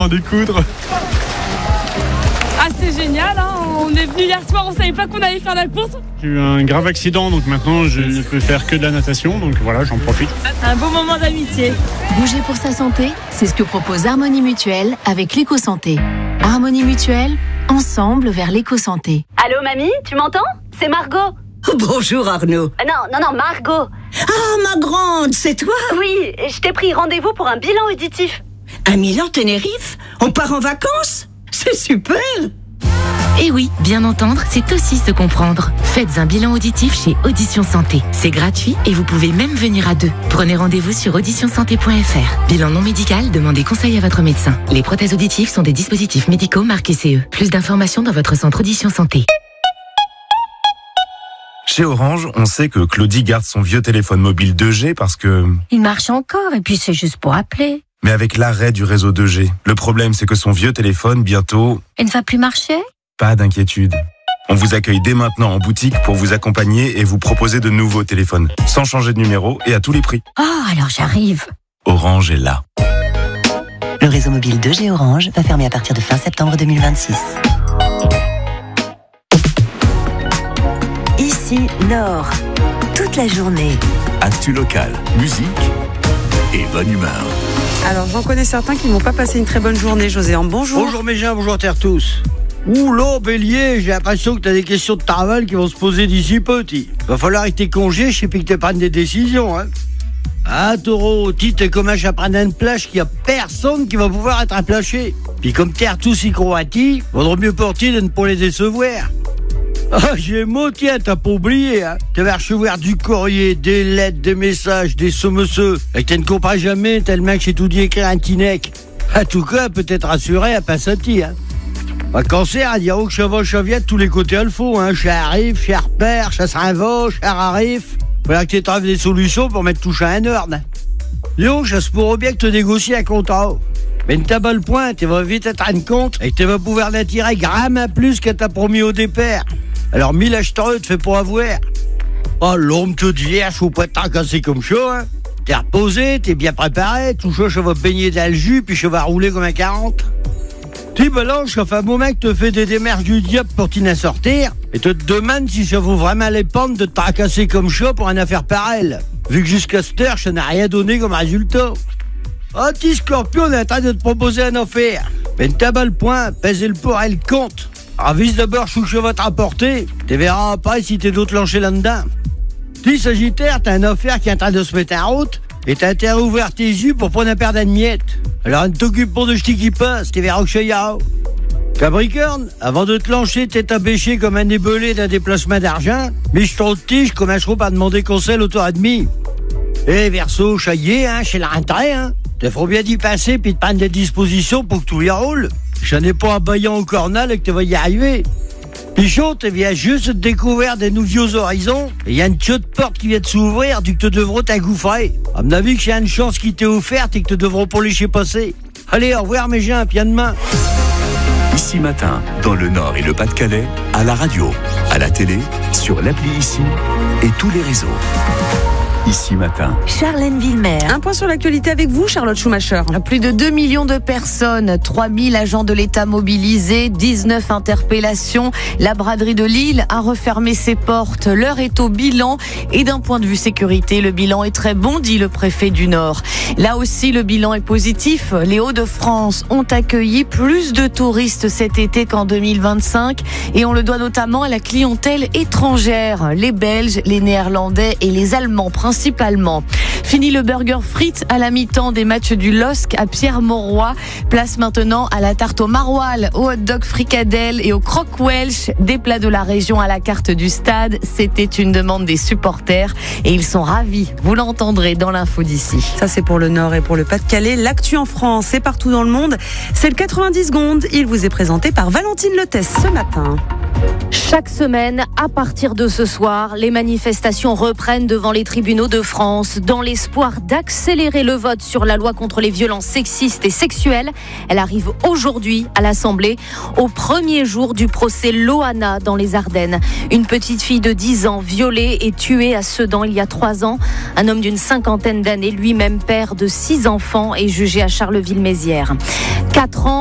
en découdre. Ah, c'est génial, hein. On est venu hier soir, on savait pas qu'on allait faire la course. J'ai eu un grave accident, donc maintenant je ne peux faire que de la natation, donc voilà, j'en profite. Un beau moment d'amitié. Bouger pour sa santé, c'est ce que propose Harmonie Mutuelle avec l'éco-santé. Harmonie Mutuelle, ensemble vers l'éco-santé. Allô mamie, tu m'entends? C'est Margot. Bonjour Arnaud. Non, Margot. Ah, ma grande, c'est toi? Oui, je t'ai pris rendez-vous pour un bilan auditif. À Milan, Tenerife? On part en vacances? C'est super! Et oui, bien entendre, c'est aussi se comprendre. Faites un bilan auditif chez Audition Santé. C'est gratuit et vous pouvez même venir à 2. Prenez rendez-vous sur auditionsanté.fr. Bilan non médical, demandez conseil à votre médecin. Les prothèses auditives sont des dispositifs médicaux marqués CE. Plus d'informations dans votre centre Audition Santé. Chez Orange, on sait que Claudie garde son vieux téléphone mobile 2G parce que... Il marche encore et puis c'est juste pour appeler. Mais avec l'arrêt du réseau 2G, le problème c'est que son vieux téléphone, bientôt... Il ne va plus marcher ? Pas d'inquiétude. On vous accueille dès maintenant en boutique pour vous accompagner et vous proposer de nouveaux téléphones, sans changer de numéro et à tous les prix. Oh, alors j'arrive. Orange est là. Le réseau mobile 2G Orange va fermer à partir de fin septembre 2026. Ici, Nord. Toute la journée. Actu locale, musique et bonne humeur. Alors, j'en connais certains qui n'ont pas passé une très bonne journée, Joséan. Bonjour. Bonjour mes gens, bonjour à terre tous. Ouh là, Bélier, j'ai l'impression que t'as des questions de travail qui vont se poser d'ici peu, Va falloir avec tes congés, je sais plus que tu prennes des décisions, hein. Ah, Taureau, t'es comme un chaperon d'une plage qu'il y a personne qui va pouvoir être aplaché. Puis comme t'es tous y croati, vaudrait mieux pour de ne pas les décevoir. Ah, Gémeaux, tiens, t'as pas oublié, hein. Tu vas recevoir du courrier, des lettres, des messages, des sommeseux. Et que tu ne comprends jamais tellement que j'ai tout dit écrire un tinec. En tout cas, peut-être rassuré à Passati, hein. Un cancer, à dire que cheval cheviette, tous les côtés à le faut, hein. Cher arrive, cher père, cher s'en va, cher arrive. Voilà que tu trouves des solutions pour mettre touche à un ordre. Léon, ça se pourrait bien que tu négocies un contrat. Mais ne t'as pas le point, tu vas vite être rendre compte et tu vas pouvoir l'attirer gramme à plus que t'as promis au départ. Alors 1000 acheteurs te fait pas avoir. Oh, l'homme toute vierge ou pas tant cassé comme ça, hein. T'es reposé, t'es bien préparé, tout ça, je vais baigner dans le jus, puis je vais rouler comme un 40. Tu balances, ça fait un moment que te fais des démarches du diable pour t'y sortir, et te demande si ça vaut vraiment les pentes de te tracasser comme ça pour une affaire pareille. Vu que jusqu'à cette heure, ça n'a rien donné comme résultat. Ah, petit Scorpion, on est en train de te proposer une affaire. Mais ne t'as pas le point, pèse le pour et le compte. Avise d'abord chou que je vais te rapporter. Tu verras après si t'es d'autres lanchés là-dedans. Tu Sagittaire, t'as une affaire qui est en train de se mettre en route et t'as intérêt à ouvrir tes yeux pour prendre un paire d'admiettes. Alors ne t'occupe pas de ce qui passe, tu verras que je y a. Capricorne, avant de te lancer, t'es abêché comme un ébelé d'un déplacement d'argent, mais je te tige comme un chevaux à demander conseil au tour et demi. Eh, Verseau, chaillé, hein, chez la rentrée, hein. T'as faut bien d'y passer puis de prendre des dispositions pour que tout y roule. J'en ai pas un baillant au cornal et que tu vas y arriver. Pichon, tu viens juste de découvrir des nouveaux horizons et il y a une chaude porte qui vient de s'ouvrir du que tu devras t'aggouffrer. À mon avis, qu'il y a une chance qui t'est offerte et que tu devras pas laisser passer. Allez, au revoir mes gens, pied de main. Ici Matin, dans le Nord et le Pas-de-Calais, à la radio, à la télé, sur l'appli Ici et tous les réseaux. Ici Matin. Charlène Villemer. Un point sur l'actualité avec vous, Charlotte Schumacher. Plus de 2 millions de personnes, 3000 agents de l'État mobilisés, 19 interpellations. La braderie de Lille a refermé ses portes. L'heure est au bilan. Et d'un point de vue sécurité, le bilan est très bon, dit le préfet du Nord. Là aussi, le bilan est positif. Les Hauts-de-France ont accueilli plus de touristes cet été qu'en 2025. Et on le doit notamment à la clientèle étrangère. Les Belges, les Néerlandais et les Allemands principalement. Fini le burger frites à la mi-temps des matchs du LOSC à Pierre-Mauroy. Place maintenant à la tarte au maroilles, au hot dog fricadelle et au croque Welsh, des plats de la région à la carte du stade. C'était une demande des supporters et ils sont ravis. Vous l'entendrez dans l'info d'ici. Ça, c'est pour le Nord et pour le Pas-de-Calais. L'actu en France et partout dans le monde, c'est le 90 secondes. Il vous est présenté par Valentine Lethès ce matin. Chaque semaine, à partir de ce soir, les manifestations reprennent devant les tribunaux Hauts-de-France. Dans l'espoir d'accélérer le vote sur la loi contre les violences sexistes et sexuelles, elle arrive aujourd'hui à l'Assemblée, au premier jour du procès Loana dans les Ardennes. Une petite fille de 10 ans violée et tuée à Sedan il y a 3 ans. Un homme d'une 50aine d'années, lui-même père de 6 enfants, est jugé à Charleville-Mézières. 4 ans